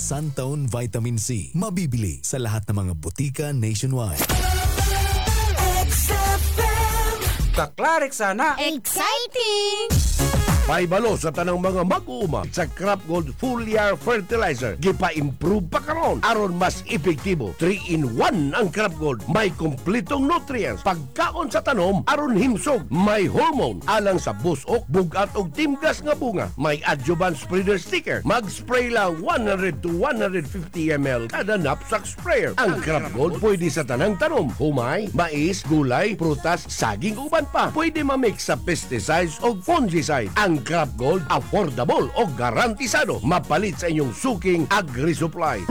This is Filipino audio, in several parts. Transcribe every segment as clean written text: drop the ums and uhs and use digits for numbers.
Suntown Vitamin C. Mabibili sa lahat ng mga butika nationwide. Kaklarik sana. Exciting! Paibalo sa tanang mga mag-uuma sa Crop Gold Foliar Fertilizer. Gipa-improve pa karon aron mas epektibo. 3-in-1 ang Crop Gold. May kumpletong nutrients. Pagkaon sa tanom aron himsog. May hormone alang sa busok, bugat og timgas nga bunga. May adjuvant spreader sticker. Mag-spray lang 100 to 150 ml kada knapsack sprayer. Ang Crop Gold pwede sa tanang tanom. Humay, mais, gulay, prutas, saging uban pa. Pwede mamix sa pesticides o fungicide. Ang Crop Gold, affordable o garantisado. Mapalit sa inyong suking agri-supply.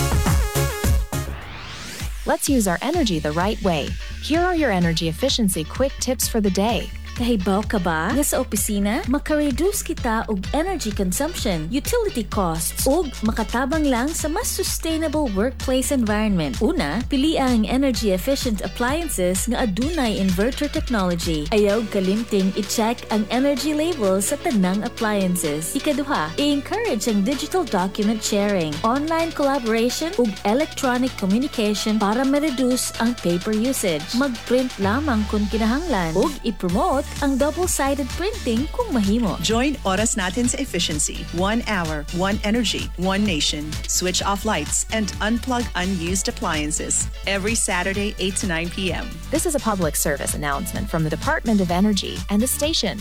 Let's use our energy the right way. Here are your energy efficiency quick tips for the day. Kahibaw ka ba? Nga sa opisina, makareduce kita og energy consumption, utility costs, ug makatabang lang sa mas sustainable workplace environment. Una, pili ang energy-efficient appliances nga adunay inverter technology. Ayaw kalimting i-check ang energy label sa tanang appliances. Ikaduha, i-encourage ang digital document sharing, online collaboration, ug electronic communication para ma-reduce ang paper usage. Mag-print lamang kung kinahanglan, ug i-promote ang double-sided printing kung mahimo. Join Oras Natin sa Efficiency. 1 hour, 1 energy, 1 nation. Switch off lights and unplug unused appliances. Every Saturday, 8 to 9 p.m. This is a public service announcement from the Department of Energy and the station.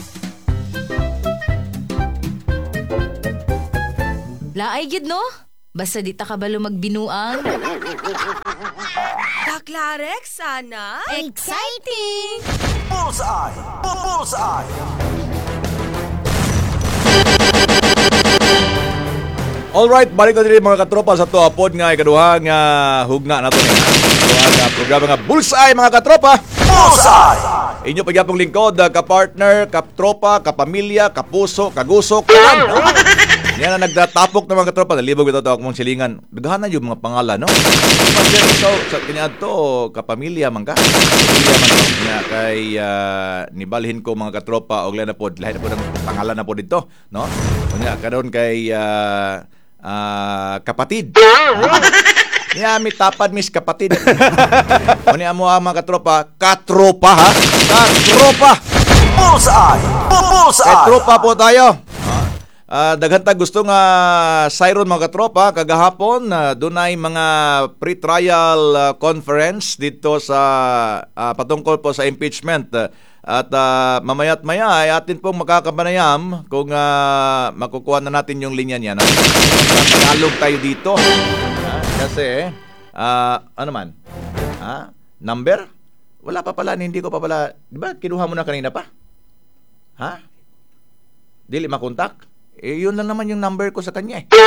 Laay gid no? Basta di ta kabalo magbinuang. Kaklarek sana. Exciting! Bullseye! Bullseye! Alright, balik na din mga katropa sa to apod nga ikaduhang hugna nato ni. Ito programa nga Bullseye mga katropa. Bullseye! Inyo pagyapong lingkod, kapartner, katropa, kapamilya, kapuso, kagusok, kalan. Yan ang nagdatapok ng mga katropa. Nalibog ito ako mong silingan. Daghanan yung mga pangalan, no? Kasi ito, sa kiniad to, kapamilya man ka. Kapamilya man ka. Nga, kay nibalhin ko mga katropa o na po, lahat na po ng pangalan na po dito, no? Nga, karoon kay kapatid. Nga, may tapad, mis kapatid. O niya mo mga katropa, katropa, ha? Katropa! Bullseye! Bullseye! Katropa po tayo. Daghantag gusto nga Siron mga katropa kagahapon dunay mga pre-trial conference dito sa patungkol po sa impeachment at mamayat maya ay atin pong makakabanayam kung makukuha na natin yung linya niya. Tagalog tayo dito kasi ano man number wala pa pala, hindi ko pa pala, di ba kinuha mo na kanina pa? Ha? Dili makontak? Yun lang naman yung number ko sa kanya eh.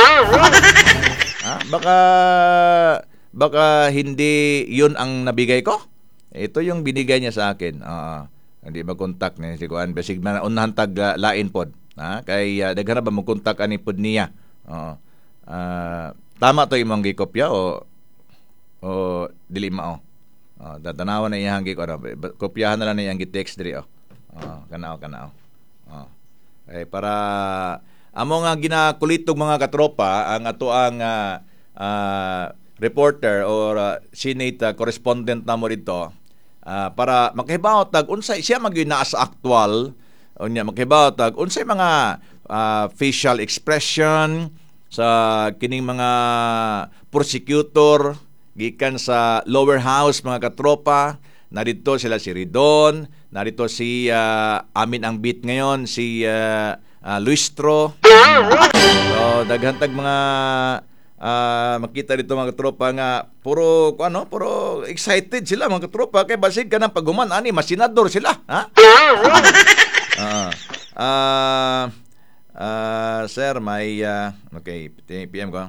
Baka hindi yun ang nabigay ko. Ito yung binigay niya sa akin. Hindi mag-contact niya si Kuan. Basig na unahan tag lain pod. Kay daghan ba mag-contact ani pod niya. Tama to imong gikopya o dili mao. Tatanawan na iyang kopyahan na lang na iyang gi-text diri kanao. Para amo nga ginakulitog mga katropa ang ato ang reporter or Senate correspondent namo dito para makahibaw tag unsay siya magyuna sa actual unya makahibaw tag unsay mga facial expression sa kining mga prosecutor gikan sa lower house mga katropa. Narito sila si Ridon, narito si amin ang beat ngayon si Luistro. So daghantag mga makita dito mga katropa nga puro excited sila mga katropa kay basig ka ng paghuman ani masinador sila, ha? Sir, may okay, PM ko.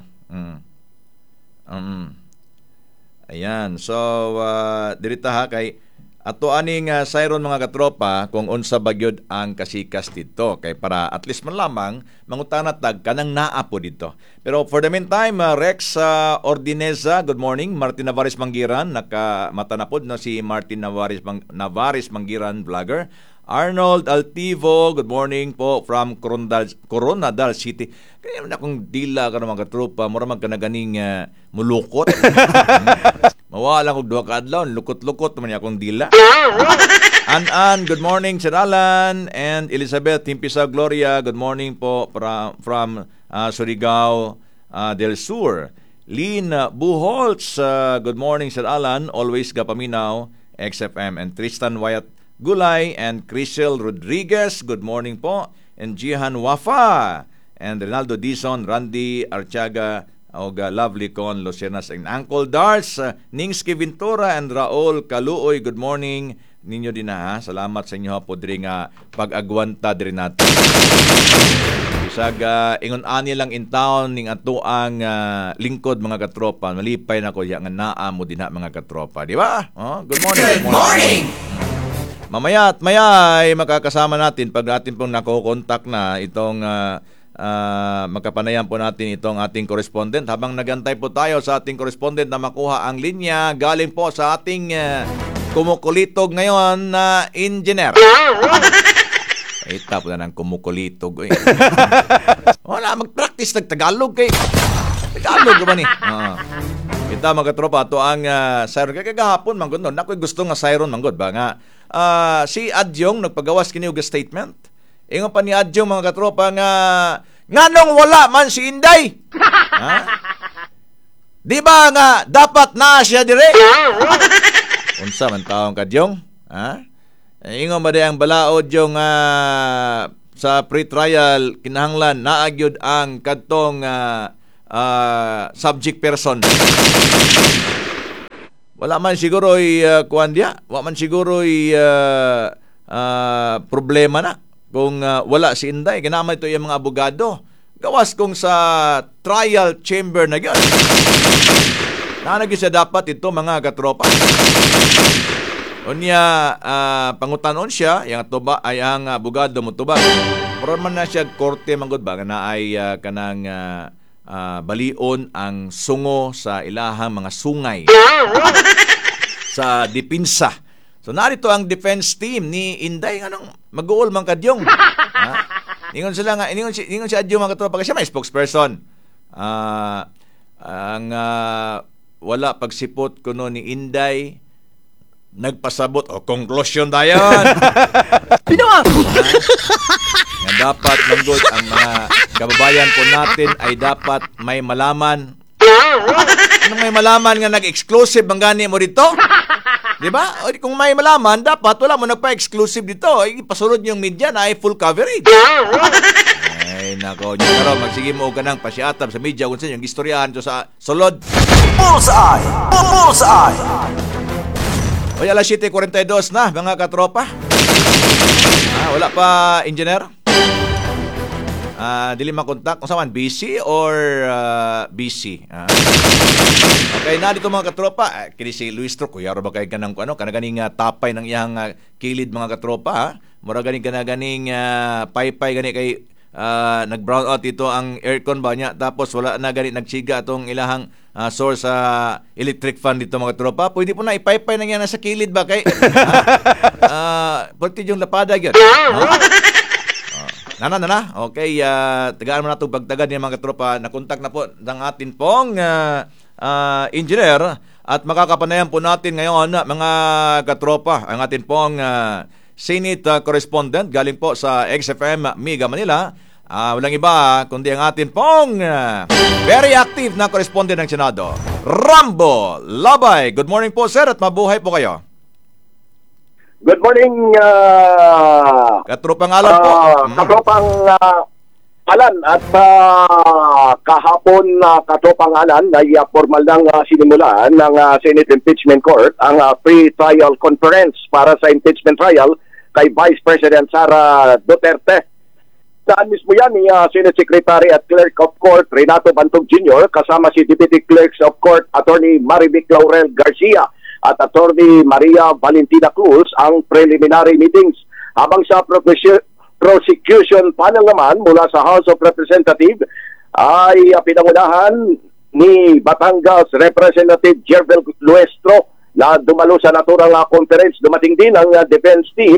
Ayan. So, dirita ha kay ato aning Siron mga katropa kung unsa bagyod ang kasikas dito kay para at least man lamang mangutana tag kanang naa po dito. Pero for the meantime, Rex Ordineza, good morning. Martin Navares Manggiran, nakamata na po no si Martin Navares Manggiran vlogger. Arnold Altivo, good morning po from Coronadal City. Kaya na akong dila ka naman katropa, mura magkanaganing mulukot. Mawala kong duha ka adlaw, lukot-lukot naman akong dila. An, good morning, Sir Alan. And Elizabeth Timpisa Gloria, good morning po from Surigao del Sur. Lynn Buholtz, good morning, Sir Alan. Always Gapaminaw, XFM. And Tristan Wyatt Gulay and Crystal Rodriguez, good morning po. And Jihan Wafa and Ronaldo Dizon, Randy Archaga, og Lovely Con Lucianas and Uncle Darts, Ningski Ventura and Raul Kaluoy, good morning ninyo din ha. Salamat sa inyo po diri nga pag-agwanta diri natin. Bisag ingon ani lang in town ning ato ang lingkod mga katropa. Malipay na ko ya nga naa mo dinha mga katropa, di ba? Oh, good morning. Good morning. Mamaya at maya ay makakasama natin pag natin pong nakokontak na itong magkapanayan po natin itong ating correspondent habang nagantay po tayo sa ating correspondent na makuha ang linya galing po sa ating kumukulitog ngayon na engineer. Ita po na ng kumukulitog. Wala, mag-practice nagtagalog kay Tagalog ba ni? Kita mga tropa to ang siren kagahapon man gud. Nakoy gusto nga siren man gud ba nga si Adyong nagpagawas kini og statement. Ingon pa ni Adyong mga katropa nga nganong wala man si Inday. Ha? Di ba nga dapat na siya dire? Unsa man taong Kadyong? Ha? Ingon ba ang balaod yung sa pre-trial kinahanglan naagyod ang kadtong subject person. Wala man siguro kuan dia, wala man siguro problema na kung wala si Inday. Ginaman ito yung mga abogado. Gawas kung sa trial chamber na yun. Nanagin siya dapat ito mga katropa. Unya pangutanon siya, yung tuba ay ang abogado mo tuba. Pero man na siya korte manggod ba na ay kanang balion ang sungo sa ilahang mga sungay sa dipinsa. So narito ang defense team ni Inday nganong mag-uol man Kadyong. Ingon sila nga ingon si Adyong mga katropa kasi may spokesperson. Ang wala pagsipot kuno ni Inday nagpasabot o conclusion dayon. Pinuang. Nga dapat manggod ang mga kababayan po natin ay dapat may malaman. Anong may malaman nga nag-exclusive ang gani mo dito? Di ba? O, kung may malaman, dapat wala mo nagpa-exclusive dito. Ipasunod yung media na ay full coverage. Ay, nako. Pero magsige mo ka ng pasyatab sa media kung saan yung istoryahan to sa sulod. Bullseye! Bullseye! O, alas 7:42 na, mga katropa. Wala pa, engineer? Dili makontak kung saan busy or busy. Okay na dito mga katropa. Kini si Luis Tro kuya ba kay kanang kanaganing tapay ng iyang kilid mga katropa. Mura ganing kanaganing paypay gani kay nag-brown out ito ang aircon ba niya tapos wala na gani nagsiga atong ilahang source sa electric fan dito mga tropa. Pwede po na ipaypay na yan sa kilid ba kay pwede yung lapada yun. Na. Okay, tagaan mo na itong pagtagad niya mga katropa. Nakontak na po ng atin pong engineer at makakapanayan po natin ngayon mga katropa ang atin pong Senate correspondent galing po sa XFM Mega Manila. Walang iba kundi ang atin pong very active na correspondent ng Senado, Rambo Labay. Good morning po sir at mabuhay po kayo. Good morning, Katropang Alan po. Katropang Alan at kahapon Katropang Alan ay formal nang sinimulan ng Senate Impeachment Court ang pre-trial conference para sa impeachment trial kay Vice President Sara Duterte. Saan mismo yan ni Senate Secretary at Clerk of Court Renato Bantog Jr. kasama si Deputy Clerks of Court Attorney Marivic Laurel Garcia at Attorney Maria Valentina Cruz ang preliminary meetings. Habang sa prosecution panel naman mula sa House of Representatives ay pinangunahan ni Batangas Representative Jervel Luestro na dumalo sa naturang conference. Dumating din ang defense team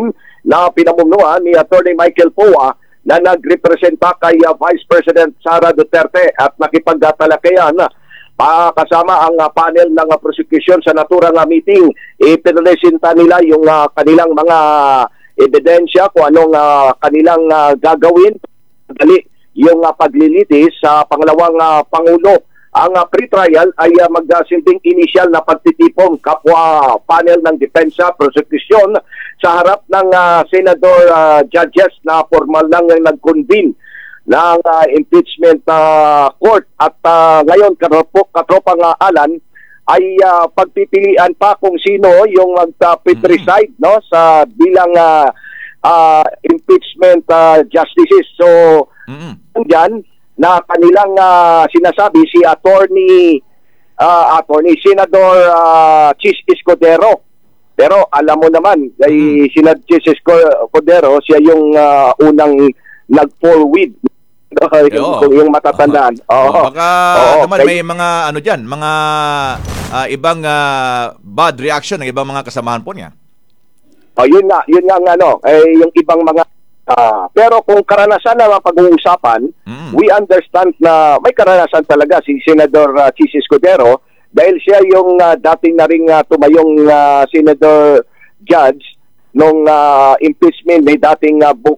na pinamumunuan ni Attorney Michael Poa na nagrepresenta kay Vice President Sara Duterte at nakipagtalakayan kasama ang panel ng prosecution sa naturang meeting. Ipinresenta nila yung kanilang mga ebidensya kung anong kanilang gagawin dali yung paglilitis sa pangalawang Pangulo. Ang pre-trial ay magsilbing initial na pagtitipon kapwa panel ng depensa, prosecution sa harap ng senador judges na formal lang nag-convene ng impeachment court. At ngayon, katropang Alan, ay pagpipilian pa kung sino yung mag-preside no, sa bilang impeachment justices. So, dyan, na kanilang sinasabi si Attorney Senador Chis Escudero. Pero alam mo naman, kay Senador Chis Escudero, siya yung unang nag-forward yung matatandaan. Baka naman may mga ano diyan, mga ibang bad reaction ng ibang mga kasamahan po niya. Yun nga ang yung ibang mga pero kung karanasan na pag-uusapan, we understand na may karanasan talaga si Senador Chis Escudero dahil siya yung dating na ring tumayong Senador Judge nung impeachment, may dating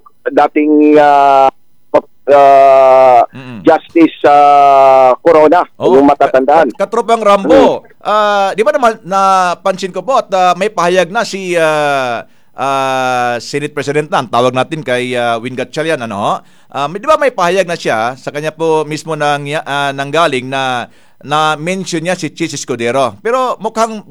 Justice Corona, yung matatandaan. Katropang Rambo, di ba naman napansin ko po at may pahayag na si Senate President na, ang tawag natin kay Win Gatchalian, di ba may pahayag na siya sa kanya po mismo nanggaling na mention niya si Chis Escudero. Pero mukhang